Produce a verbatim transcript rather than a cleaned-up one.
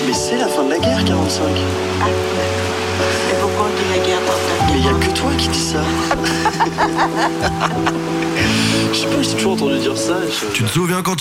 Mais c'est la fin de la guerre, quarante-cinq. Ah, et pourquoi on dit la guerre dans Mais il n'y a que toi qui dis ça. Je sais pas, j'ai toujours entendu dire ça. Je... Tu te souviens quand